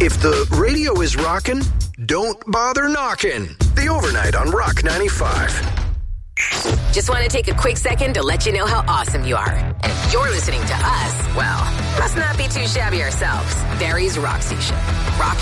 If the radio is rockin', don't bother knocking. The Overnight on Rock 95. Just want to take a quick second to let you know how awesome you are. And if you're listening to us, well, must not be too shabby ourselves. Barry's Rock Station. Rock